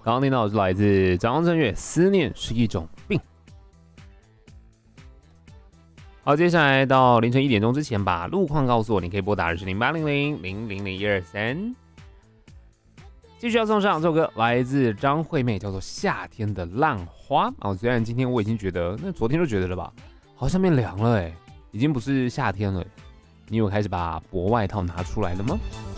刚刚听到的是来自张震岳，思念是一种病。好，接下来到凌晨1点钟之前，把路况告诉我，你可以拨打200800000123。继续要送上这首歌，来自张惠妹，叫做《夏天的浪花》。虽然今天我已经觉得，那昨天就觉得了吧，好像变凉了已经不是夏天了。你有开始把薄外套拿出来了吗？